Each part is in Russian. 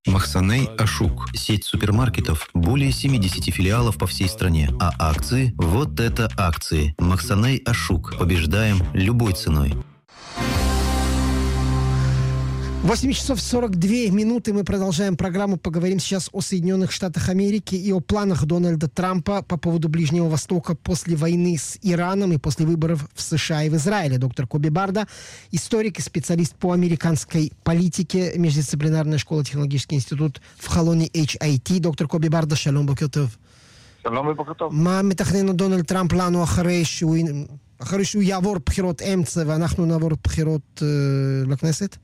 Махсаней Ашук. Сеть супермаркетов. Более 70 филиалов по всей стране. А акции? Вот это акции. Махсаней Ашук. Побеждаем любой ценой. 8 часов 42 минуты. Мы продолжаем программу. Поговорим сейчас о Соединенных Штатах Америки и о планах Дональда Трампа по поводу Ближнего Востока после войны с Ираном и после выборов в США и в Израиле. Доктор Коби Барда, историк и специалист по американской политике, междисциплинарная школа, технологический институт в Холоне HIT. доктор Коבי Барда, שלום, בוקר טוב. שלום ובוקר טוב. מה מתכנן דונלד טראמפ לנו אחרי שהוא יעבור בחירות אמצע ואנחנו נעבור בחירות לכנסת?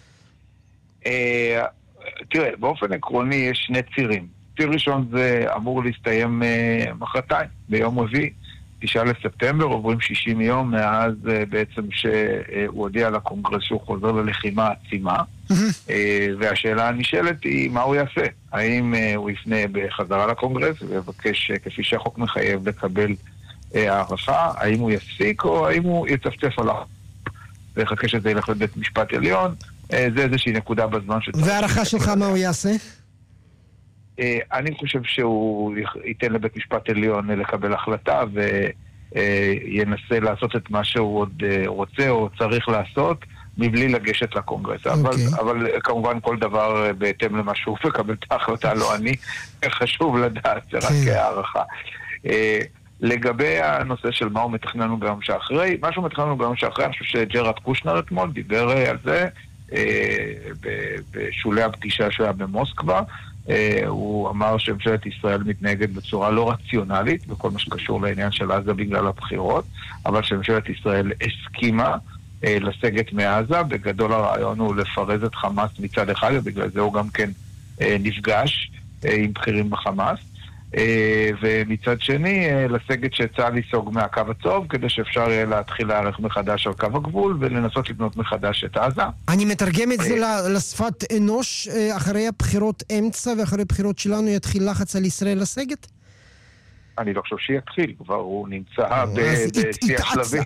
תראה, באופן עקרוני יש שני צירים. ציר ראשון זה אמור להסתיים מחרתיים, ביום רביעי, 9 לספטמבר, עוברים 60 יום מאז בעצם שהוא הודיע לקונגרס שהוא חוזר ללחימה עצימה, והשאלה הנשאלת היא מה הוא יעשה. האם הוא יפנה בחזרה לקונגרס ויבקש כפי שהחוק מחייב לקבל הערכה, האם הוא יפסיק או האם הוא יצפצף עליו ויחכה שזה ילך לבית משפט עליון. זה איזושהי נקודה בזמן שצריך. והערכה שלך מה הוא יעשה? אני חושב שהוא ייתן לבית משפט עליון לקבל החלטה וינסה לעשות את מה שהוא עוד רוצה או צריך לעשות מבלי לגשת לקונגרס. אבל כמובן כל דבר בהתאם למה שהוא מקבל את ההחלטה, לא אני. חשוב לדעת, זה רק הערכה. לגבי הנושא של מה הוא מתכנן ביום שאחרי, מה שהוא מתכנן ביום שאחרי, אני חושב שג'רד קושנר אתמול דיבר על זה בשולי הפגישה שהיה במוסקבה. הוא אמר שממשלת ישראל מתנהגת בצורה לא רציונלית בכל מה שקשור לעניין של עזה בגלל הבחירות, אבל שממשלת ישראל הסכימה לסגת מעזה. בגדול הרעיון הוא לפרז את חמאס מצד אחד, ובגלל זה הוא גם כן נפגש עם בכירים בחמאס, ומצד שני לסגת שצה"ל ייסוג מהקו הצהוב כדי שאפשר יהיה להתחיל להערך מחדש על קו הגבול ולנסות לבנות מחדש את עזה. אני מתרגם את זה לשפת אנוש. אחרי הבחירות אמצע ואחרי הבחירות שלנו יתחיל לחץ על ישראל לסגת? אני לא חושב שיתחיל, כבר הוא נמצא בשיא השלבים.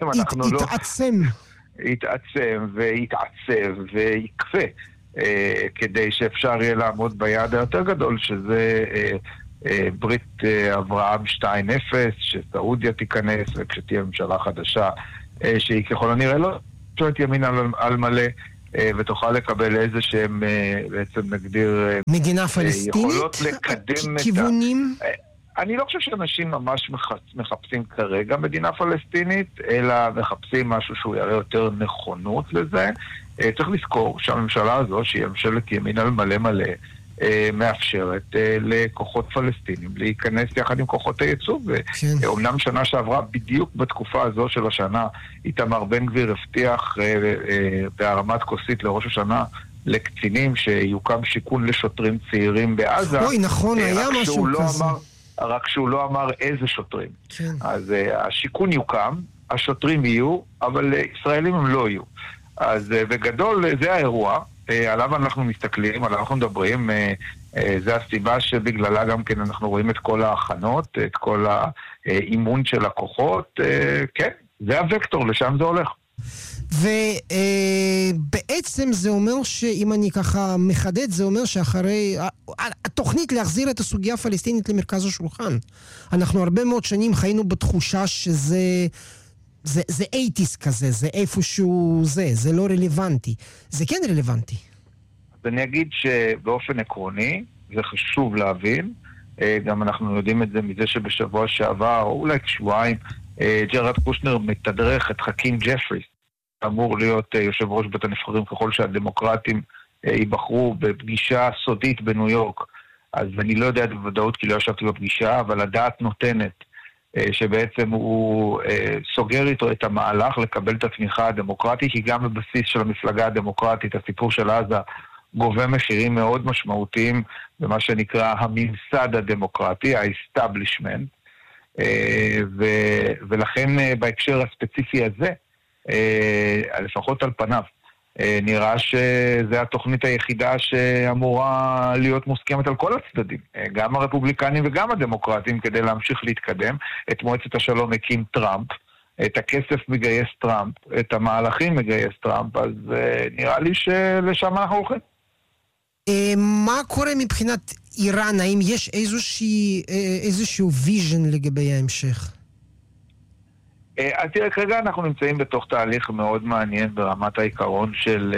יתעצם ויתעצב ויקפה כדי שאפשר יהיה לעמוד ביעד היותר גדול, שזה ברית אברהם 2-0, שסעודיה תיכנס וכשתהיה ממשלה חדשה שהיא ככל הנראה לא שואלת ימין על מלא ותוכל לקבל איזה שהם בעצם נגדיר מדינה פלסטינית? יכולות לקדם כיוונים? אני לא חושב שאנשים ממש מחפשים כרגע מדינה פלסטינית, אלא מחפשים משהו שהוא יראה יותר נכונות לזה. צריך לזכור שהממשלה הזו, שהיא ממשלת ימין על מלא מלא, מאפשרת לכוחות פלסטינים להיכנס יחד עם כוחות הייצוב. אומנם שנה שעברה בדיוק בתקופה הזו של השנה איתמר בן גביר הבטיח בהרמת כוסית לראש השנה לקצינים שיוקם שיכון לשוטרים צעירים בעזה. אוי, נכון, היה משהו כזה. רק שהוא לא אמר איזה שוטרים. אז השיכון יוקם, השוטרים יהיו, אבל ישראלים הם לא יהיו. אז בגדול זה האירוע עליו אנחנו מסתכלים, עליו אנחנו מדברים. זה הסיבה שבגללה גם כן אנחנו רואים את כל ההכנות, את כל האימון של הכוחות. כן, זה הוקטור, לשם זה הולך. ובעצם זה אומר שאם אני ככה מחדד, זה אומר שאחרי התוכנית להחזיר את הסוגיה הפלסטינית למרכז השולחן, אנחנו הרבה מאוד שנים חיינו בתחושה שזה זה 80s כזה, זה איפשהו זה לא רלוונטי. זה כן רלוונטי. אז אני אגיד שבאופן עקרוני, זה חשוב להבין, גם אנחנו יודעים את זה מזה שבשבוע שעבר, או אולי כשבועיים, ג'רד קושנר מתדרך את חכים ג'פריס, אמור להיות יושב ראש בית הנבחרים ככל שהדמוקרטים ייבחרו בפגישה סודית בניו יורק. אז אני לא יודע בוודאות כי לא ישבתי בפגישה, אבל הדעת נותנת שבעצם הוא סוגר איתו את המהלך לקבל את התמיכה הדמוקרטית, כי גם בבסיס של המפלגה הדמוקרטית, הסיפור של עזה גובה מחירים מאוד משמעותיים במה שנקרא הממסד הדמוקרטי, ה-establishment, ולכן בהקשר הספציפי הזה, לפחות על פניו, נראה שזה התוכנית היחידה שאמורה להיות מוסכמת על כל הצדדים, גם הרפובליקנים וגם הדמוקרטים, כדי להמשיך להתקדם. את מועצת השלום הקים טראמפ, את הכסף מגייס טראמפ, את המהלכים מגייס טראמפ, אז נראה לי שלשם אנחנו הולכים. מה קורה מבחינת איראן? האם יש איזשהו ויז'ן לגבי ההמשך? אז תראה, כרגע אנחנו נמצאים בתוך תהליך מאוד מעניין ברמת העיקרון של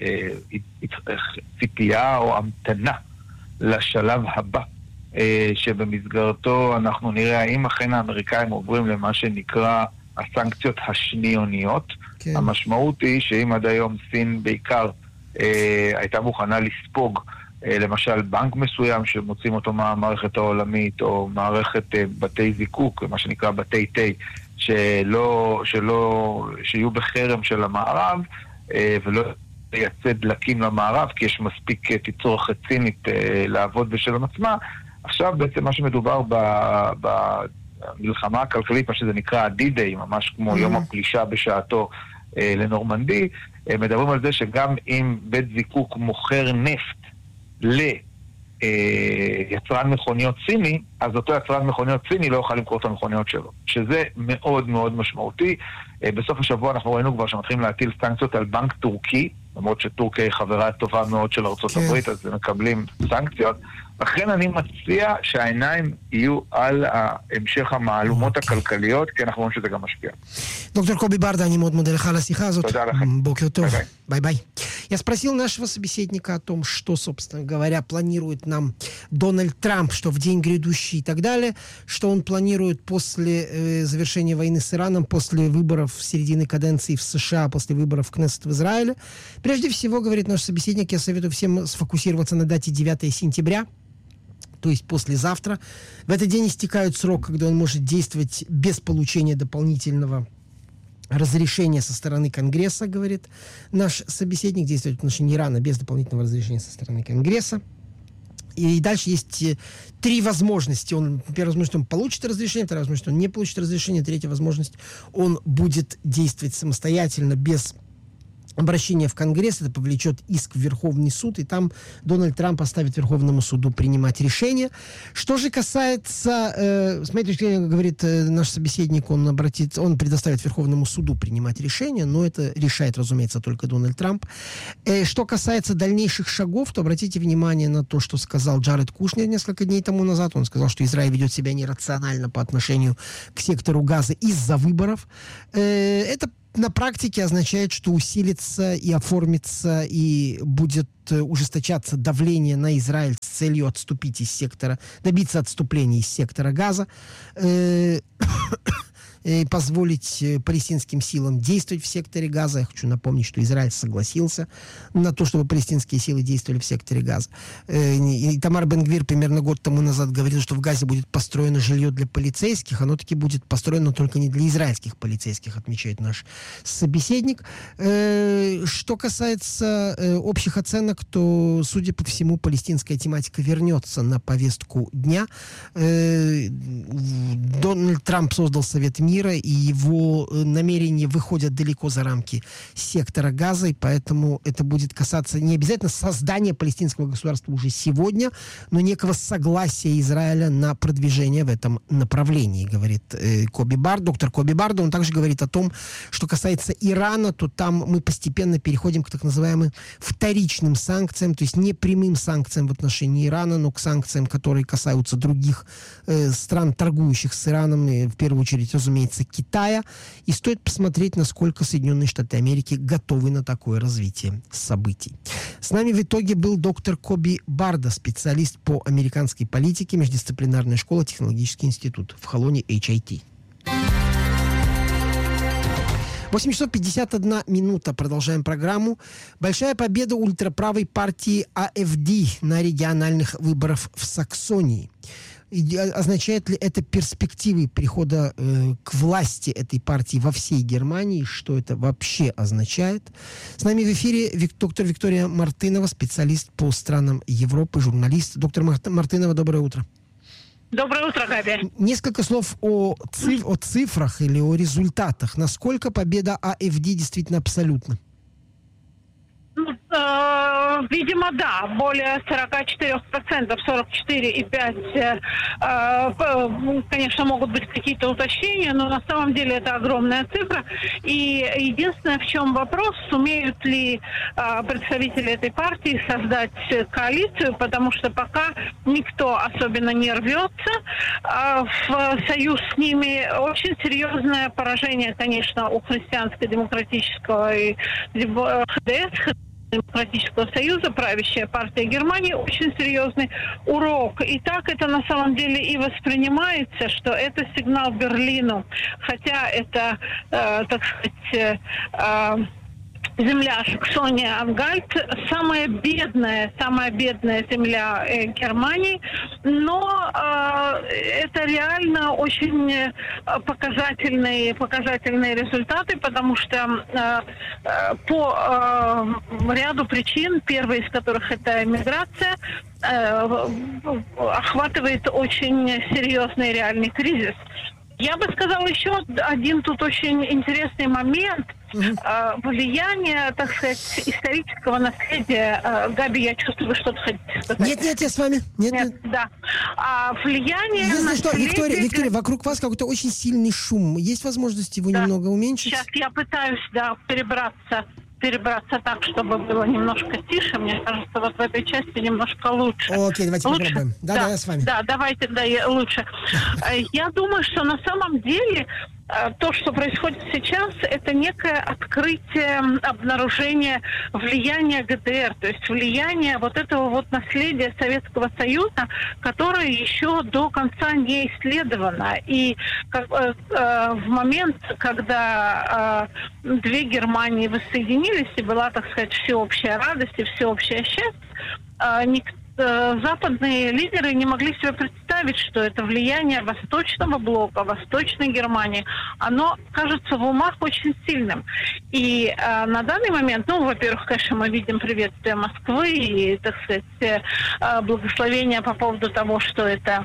ציפייה או המתנה לשלב הבא, שבמסגרתו אנחנו נראה האם אכן האמריקאים עוברים למה שנקרא הסנקציות השניוניות. כן. המשמעות היא שאם עד היום סין בעיקר הייתה מוכנה לספוג למשל בנק מסוים שמוצאים אותו מהמערכת העולמית, או מערכת בתי זיקוק, מה שנקרא בתי תה, שיהיו בחרם של המערב, ולא ייצא דלקים למערב, כי יש מספיק תצרוכת סינית לעבוד בשלום עצמה. עכשיו בעצם מה שמדובר במלחמה הכלכלית, מה שזה נקרא ה-D-Day, ממש כמו יום הפלישה בשעתו לנורמנדי, מדברים על זה שגם אם בית זיקוק מוכר נפט ליצרן מכוניות סיני, אז אותו יצרן מכוניות סיני לא יוכל למכור את המכוניות שלו, שזה מאוד מאוד משמעותי. בסוף השבוע אנחנו ראינו כבר שמתחילים להטיל סנקציות על בנק טורקי, למרות שטורקיה היא חברה טובה מאוד של ארצות הברית, אז הם מקבלים סנקציות. לכן אני מציע שהעיניים יהיו על המשך המעלומות הכלכליות, כי אנחנו רואים שזה גם משפיע. Доктор Коби Барда, אני מאוד мודה לך על השיחה הזאת. תודה לכם. בוקר טוב. Бай-бай. Я спросил нашего собеседника о том, что, собственно говоря, планирует нам Дональд Трамп, что в день грядущий и так далее, что он планирует после завершения войны с Ираном, после выборов в середине каденции в США, после выборов в Кнессет в Израиле. Прежде всего, говорит наш собеседник, я советую всем сфокусироваться на дате 9 сентября, то есть послезавтра. В этот день истекает срок, когда он может действовать без получения дополнительного разрешения со стороны Конгресса, говорит наш собеседник, действовать в отношении Ирана без дополнительного разрешения со стороны Конгресса. И дальше есть 3 возможности. Первая возможность, он получит разрешение, вторая возможность, он не получит разрешение, третья возможность, он будет действовать самостоятельно без обращение в Конгресс, это повлечет иск в Верховный суд, и там Дональд Трамп оставит Верховному суду принимать решение. Что же касается, с моей точки зрения, говорит наш собеседник, он предоставит Верховному суду принимать решение, но это решает, разумеется, только Дональд Трамп. Что касается дальнейших шагов, то обратите внимание на то, что сказал Джаред Кушнер несколько дней тому назад. Он сказал, что Израиль ведет себя нерационально по отношению к сектору Газа из-за выборов. Это на практике означает, что усилится и оформится, и будет ужесточаться давление на Израиль с целью отступить из сектора, добиться отступления из сектора Газа, и позволить палестинским силам действовать в секторе Газа. Я хочу напомнить, что Израиль согласился на то, чтобы палестинские силы действовали в секторе Газа. И Тамар Бен-Гвир примерно год тому назад говорил, что в Газе будет построено жилье для полицейских. Оно таки будет построено только не для израильских полицейских, отмечает наш собеседник. Что касается общих оценок, то, судя по всему, палестинская тематика вернется на повестку дня. Дональд Трамп создал Совет мира, и его намерения выходят далеко за рамки сектора Газа, и поэтому это будет касаться не обязательно создания палестинского государства уже сегодня, но некого согласия Израиля на продвижение в этом направлении, говорит доктор Коби Барда. Он также говорит о том, что касается Ирана, то там мы постепенно переходим к так называемым вторичным санкциям, то есть не прямым санкциям в отношении Ирана, но к санкциям, которые касаются других стран, торгующих с Ираном, и в первую очередь, разумеется, Китая, и стоит посмотреть, насколько Соединенные Штаты Америки готовы на такое развитие событий. С нами в итоге был доктор Коби Барда, специалист по американской политике, междисциплинарная школа, технологический институт в Холоне HIT. 8 часов 51 минута. Продолжаем программу. Большая победа ультраправой партии АФД на региональных выборах в Саксонии. Означает ли это перспективы прихода к власти этой партии во всей Германии? Что это вообще означает? С нами в эфире доктор Виктория Мартынова, специалист по странам Европы, журналист. Доктор Мартынова, доброе утро. Доброе утро, Габи. Несколько слов о цифрах или о результатах. Насколько победа АФД действительно абсолютна? Видимо, да, более 44%, 44,5%, конечно, могут быть какие-то уточнения, но на самом деле это огромная цифра. И единственное, в чем вопрос, сумеют ли представители этой партии создать коалицию, потому что пока никто особенно не рвется в союз с ними. Очень серьезное поражение, конечно, у христианско-демократического и ХДС, Демократического союза, правящая партия Германии, очень серьезный урок. И так это на самом деле и воспринимается, что это сигнал Берлину. Хотя это, так сказать, земля Саксония-Ангальт, самая бедная земля Германии, но это реально очень показательные результаты, потому что по ряду причин, первая из которых это миграция, охватывает очень серьезный реальный кризис. Я бы сказала еще один тут очень интересный момент. Влияние, так сказать, исторического наследия. Габи, я чувствую, вы что-то хотите сказать. Нет, я с вами. Нет. Да. Влияние Если наследия... что, Виктория, вокруг вас какой-то очень сильный шум. Есть возможность его немного уменьшить? Сейчас я пытаюсь, перебраться так, чтобы было немножко тише. Мне кажется, вот в этой части немножко лучше. Окей, давайте попробуем. Да, я с вами. Да, давайте, лучше. Я думаю, что на самом деле то, что происходит сейчас, это некое открытие, обнаружение влияния ГДР, то есть влияние вот этого вот наследия Советского Союза, которое еще до конца не исследовано. И в момент, когда две Германии воссоединились, и была, так сказать, всеобщая радость и всеобщее счастье, западные лидеры не могли себе представить, что это влияние Восточного блока, Восточной Германии, оно кажется в умах очень сильным. И на данный момент, во-первых, конечно, мы видим приветствие Москвы и, так сказать, благословение по поводу того, что это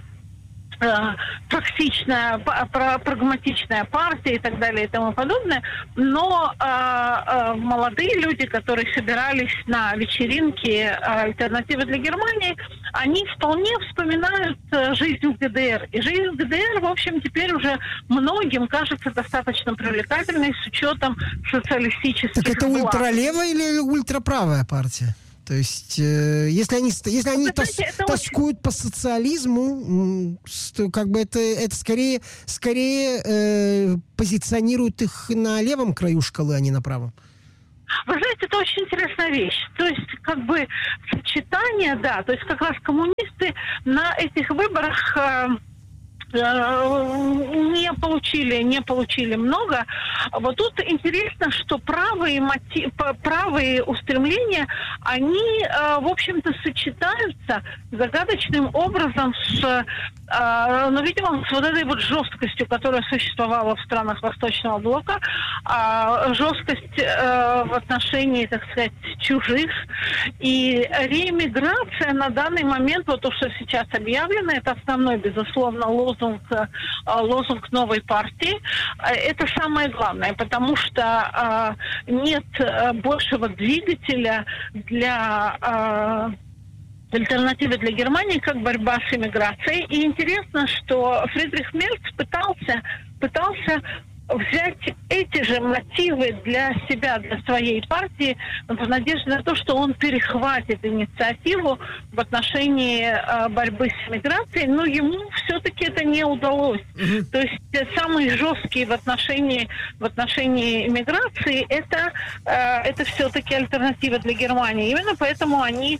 практичная, прагматичная партия и так далее и тому подобное, но молодые люди, которые собирались на вечеринке «Альтернативы для Германии», они вполне вспоминают жизнь в ГДР. И жизнь в ГДР, в общем, теперь уже многим кажется достаточно привлекательной с учетом социалистических Так это ультралевая или ультраправая партия? То есть, если они тоскуют по социализму, как бы это скорее позиционирует их на левом краю шкалы, а не на правом. Вы знаете, это очень интересная вещь. То есть, как бы сочетание, да, то есть как раз коммунисты на этих выборах не получили много. Вот тут интересно, что правые устремления, они, в общем-то, сочетаются загадочным образом с, видимо, с вот этой вот жесткостью, которая существовала в странах Восточного блока, жесткость в отношении, так сказать, чужих. И реэмиграция на данный момент, вот то, что сейчас объявлено, это основной, безусловно, лозунг новой партии. Это самое главное, потому что нет большего двигателя для альтернативы для Германии, как борьба с иммиграцией. И интересно, что Фридрих Мерц пытался взять эти же мотивы для себя, для своей партии, в надежде на то, что он перехватит инициативу в отношении борьбы с иммиграцией, но ему все-таки это не удалось. То есть самые жесткие в отношении иммиграции это все-таки альтернатива для Германии. Именно поэтому они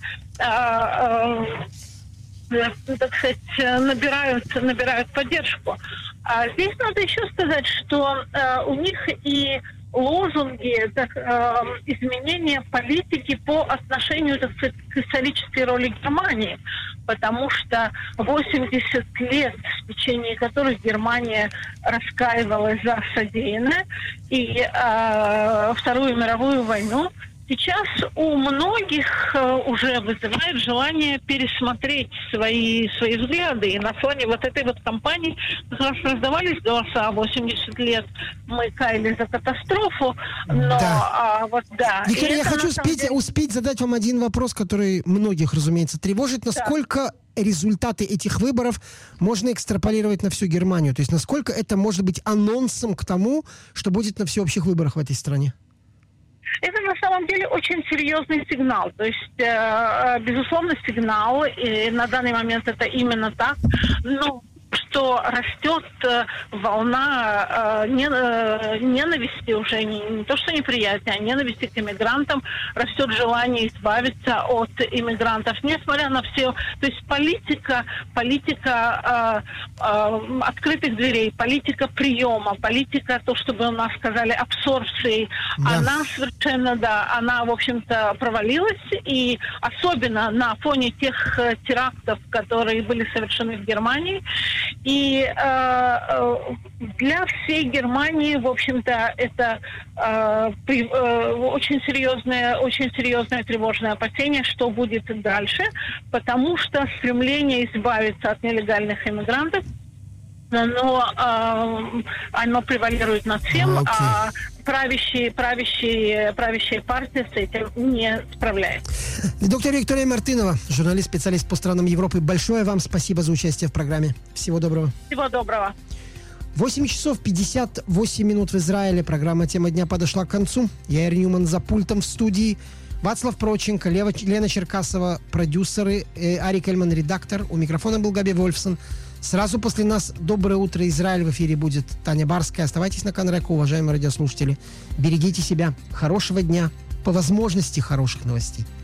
так сказать, набирают поддержку. А здесь надо еще сказать, что у них и лозунги, изменения политики по отношению, так сказать, к исторической роли Германии, потому что 80 лет, в течение которых Германия раскаивалась за содеянное, и Вторую мировую войну, в сейчас у многих уже вызывает желание пересмотреть свои взгляды. И на фоне вот этой вот кампании как раз раздавались голоса: 80 лет мы каяли за катастрофу, но да. Виктория, я хочу успеть задать вам один вопрос, который многих, разумеется, тревожит. Насколько результаты этих выборов можно экстраполировать на всю Германию? То есть насколько это может быть анонсом к тому, что будет на всеобщих выборах в этой стране? Это на самом деле очень серьезный сигнал. То есть, безусловно, сигнал, и на данный момент это именно так. Но что растет волна ненависти уже, не то что неприятия, а ненависти к иммигрантам, растет желание избавиться от иммигрантов, несмотря на все. То есть политика открытых дверей, политика приема, политика, то, чтобы у нас сказали, абсорбции, она совершенно, она, в общем-то, провалилась, и особенно на фоне тех терактов, которые были совершены в Германии. И для всей Германии, в общем-то, это очень серьезное тревожное опасение, что будет дальше, потому что стремление избавиться от нелегальных иммигрантов, но оно превалирует над всем, а правящая партия с этим не справляется. Доктор Виктория Мартынова, журналист, специалист по странам Европы. Большое вам спасибо за участие в программе. Всего доброго. Всего доброго. 8 часов 58 минут в Израиле. Программа «Тема дня» подошла к концу. Я, Ир Ньюман, за пультом в студии. Вацлав Проченко, Лена Черкасова, продюсеры, Арик Эльман, редактор. У микрофона был Габи Вольфсон. Сразу после нас «Доброе утро, Израиль». В эфире будет Таня Барская. Оставайтесь на Канреку, уважаемые радиослушатели. Берегите себя. Хорошего дня. По возможности хороших новостей.